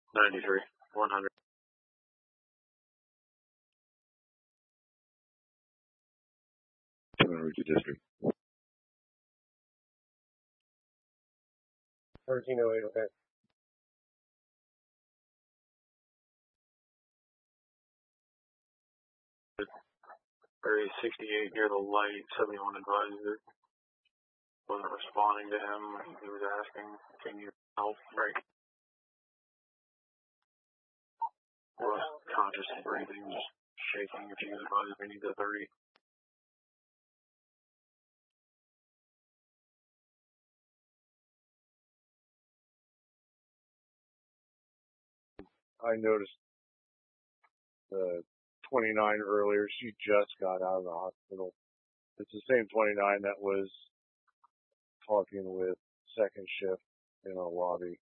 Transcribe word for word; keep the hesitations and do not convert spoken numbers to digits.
ninety-three, one hundred. Terminology District. thirteen oh eight, okay. Area sixty-eight near the light, seventy-one advisor. Wasn't responding to him. He was asking, can you help? Right. Was conscious and breathing, just shaking. If you advise me, need the thirty. I noticed the twenty-nine earlier. She just got out of the hospital. It's the same twenty-nine that was talking with second shift in a lobby.